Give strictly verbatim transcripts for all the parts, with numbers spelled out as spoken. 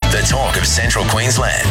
the talk of Central Queensland.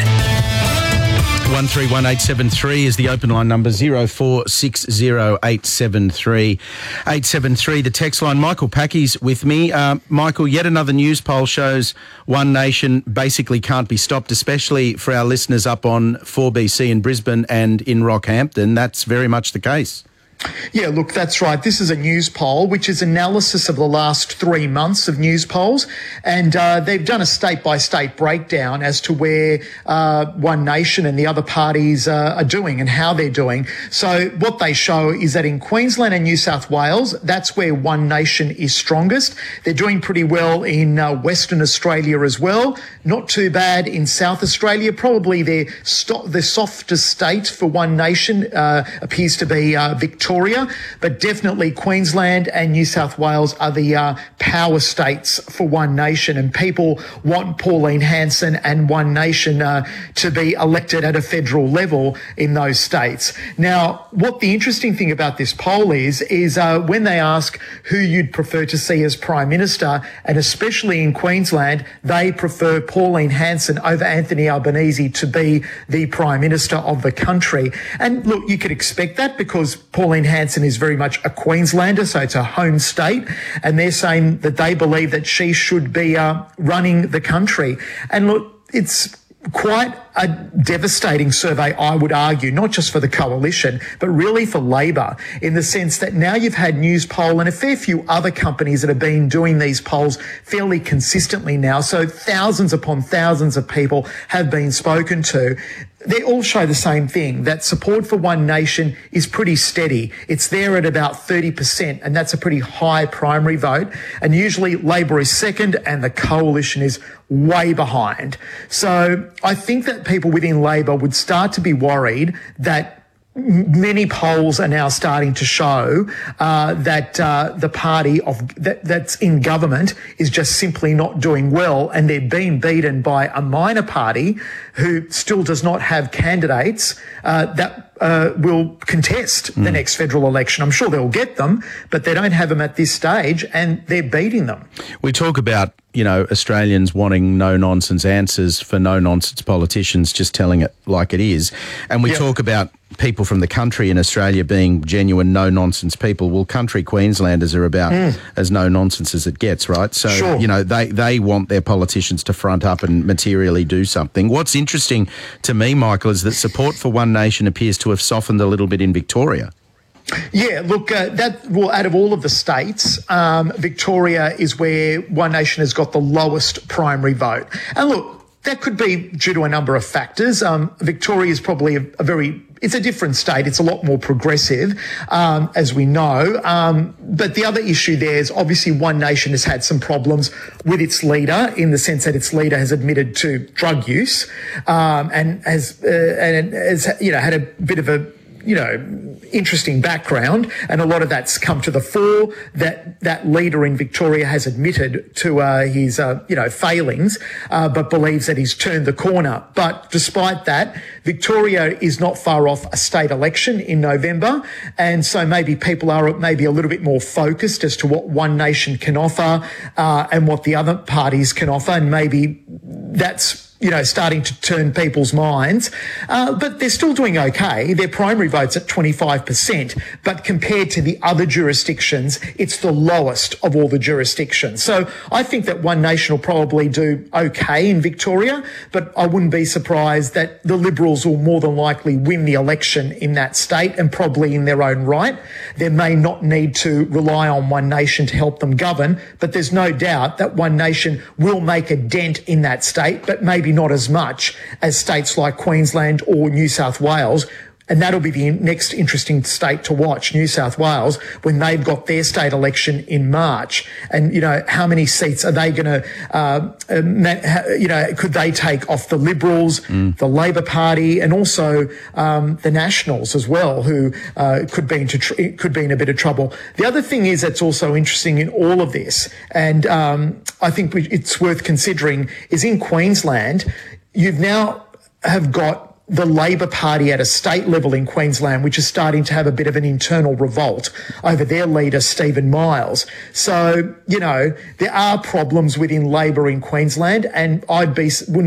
one three one eight seven three is the open line number, zero four six zero eight seven three eight seven three. The text line. Michael Packey's with me. Uh, Michael, yet another news poll shows One Nation basically can't be stopped, especially for our listeners up on four B C in Brisbane and in Rockhampton. That's very much the case. Yeah, look, that's right. This is a news poll, which is analysis of the last three months of news polls. And uh, they've done a state-by-state breakdown as to where uh, One Nation and the other parties uh, are doing and how they're doing. So what they show is that in Queensland and New South Wales, that's where One Nation is strongest. They're doing pretty well in uh, Western Australia as well. Not too bad in South Australia. Probably their, sto- the softest state for One Nation uh, appears to be uh, Victoria. Victoria, but definitely Queensland and New South Wales are the uh, power states for One Nation, and people want Pauline Hanson and One Nation uh, to be elected at a federal level in those states. Now, what the interesting thing about this poll is, is uh, when they ask who you'd prefer to see as Prime Minister, and especially in Queensland, they prefer Pauline Hanson over Anthony Albanese to be the Prime Minister of the country. And look, you could expect that because Pauline Hanson is very much a Queenslander, so it's a home state, and they're saying that they believe that she should be uh, running the country. And look, it's quite a devastating survey, I would argue, not just for the coalition, but really for Labor, in the sense that now you've had Newspoll and a fair few other companies that have been doing these polls fairly consistently now. So thousands upon thousands of people have been spoken to. They all show the same thing, that support for One Nation is pretty steady. It's there at about thirty percent, and that's a pretty high primary vote. And usually Labor is second and the coalition is way behind. So I think that people within Labor would start to be worried that many polls are now starting to show uh, that uh, the party of that, that's in government is just simply not doing well, and they're being beaten by a minor party who still does not have candidates uh, that uh, will contest mm. the next federal election. I'm sure they'll get them, but they don't have them at this stage, and they're beating them. We talk about, you know, Australians wanting no-nonsense answers for no-nonsense politicians just telling it like it is. And we yep. talk about people from the country in Australia being genuine no-nonsense people. Well, country Queenslanders are about mm. as no-nonsense as it gets, right? So, sure. you know, they, they want their politicians to front up and materially do something. What's interesting to me, Michael, is that support for One Nation appears to have softened a little bit in Victoria. Yeah, look, uh, that well, out of all of the states, um, Victoria is where One Nation has got the lowest primary vote. And look, that could be due to a number of factors. Um, Victoria is probably a, a very, it's a different state. It's a lot more progressive, um, as we know. Um, but the other issue there is obviously One Nation has had some problems with its leader, in the sense that its leader has admitted to drug use, um, and has, uh, and has, you know, had a bit of a, you know, interesting background, and a lot of that's come to the fore. That that leader in Victoria has admitted to uh, his uh, you know failings, uh, but believes that he's turned the corner. But despite that, Victoria is not far off a state election in November, and so maybe people are maybe a little bit more focused as to what One Nation can offer uh, and what the other parties can offer, and maybe that's, you know, starting to turn people's minds. Uh, but they're still doing okay. Their primary vote's at twenty-five percent, but compared to the other jurisdictions, it's the lowest of all the jurisdictions. So I think that One Nation will probably do okay in Victoria, but I wouldn't be surprised that the Liberals will more than likely win the election in that state, and probably in their own right. They may not need to rely on One Nation to help them govern, but there's no doubt that One Nation will make a dent in that state, but maybe not as much as states like Queensland or New South Wales. And that'll be the next interesting state to watch, New South Wales, when they've got their state election in March. And, you know, how many seats are they going to, uh, you know, could they take off the Liberals, mm. the Labor Party, and also um, the Nationals as well, who uh, could be into tr- could be in a bit of trouble. The other thing is that's also interesting in all of this, and um, I think we, it's worth considering, is in Queensland, you've now have got the Labor Party at a state level in Queensland, which is starting to have a bit of an internal revolt over their leader, Stephen Miles. So, you know, there are problems within Labor in Queensland, and I'd be, wouldn't